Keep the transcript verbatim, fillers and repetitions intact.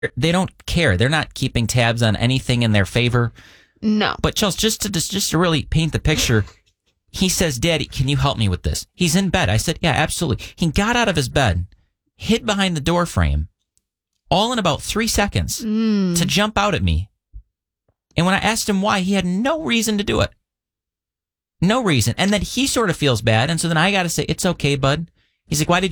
they don't care. They're not keeping tabs on anything in their favor. No. But Chelsea, just to just, just to really paint the picture, he says, "Daddy, can you help me with this?" He's in bed. I said, "Yeah, absolutely." He got out of his bed, hid behind the door frame, all in about three seconds mm. to jump out at me. And when I asked him why, he had no reason to do it. No reason. And then he sort of feels bad. And so then I got to say, "It's okay, bud." He's like, "Why did